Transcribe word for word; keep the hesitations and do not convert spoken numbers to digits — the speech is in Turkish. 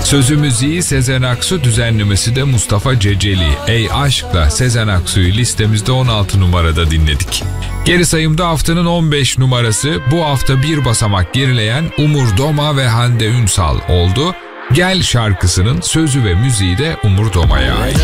Sözü müziği Sezen Aksu, düzenlemesi de Mustafa Ceceli. Ey Aşk'la Sezen Aksu'yu listemizde on altı numarada dinledik. Geri sayımda haftanın on beş numarası bu hafta bir basamak gerileyen Umur Doma ve Hande Ünsal oldu. Gel şarkısının sözü ve müziği de Umur Doma'ya ait.